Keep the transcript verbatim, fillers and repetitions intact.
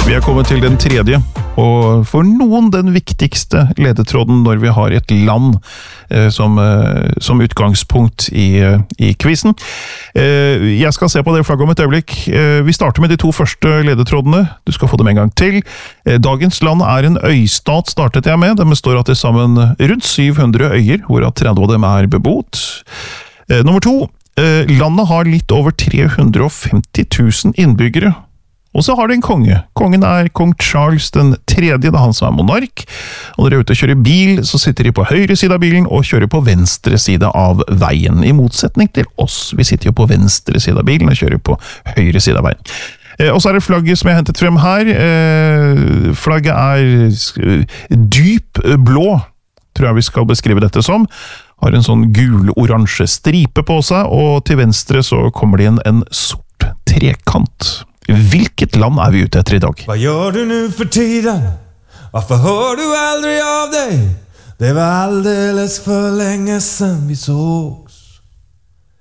Vi er kommet til den tredje, og for noen den viktigste ledetråden når vi har et land eh, som, eh, som utgangspunkt i, i quizen. Eh, jeg skal se på det flagget om et øyeblikk. Eh, vi starter med de to første ledetrådene. Du skal få dem en gang til. Eh, dagens land er en øystat, startet jeg med. De består av til sammen rundt syv hundre øyer, hvorav tretti av dem er beboet. Eh, nummer to. Eh, landet har litt over tre hundre og femti tusen innbyggere. Og så har det en konge. Kongen er kong Charles den tredje, det er han som er monark. Og når de er ute og kjører bil, så sitter de på høyre side av bilen og kjører på venstre side av veien. I motsetning til oss. Vi sitter jo på venstre side av bilen og kjører på høyre side av veien. Eh, og så er det flagget som jeg har hentet frem her. Eh, flagget er dyp blå, tror jeg vi skal beskrive dette som. Har en sånn gul-oransje stripe på seg, og til venstre så kommer det inn en sort trekant. Hvilket land er vi ute etter i dag? Vad gör du nu för tiden? Varför hör du aldrig av dig? Det var alldeles för länge sedan vi såg.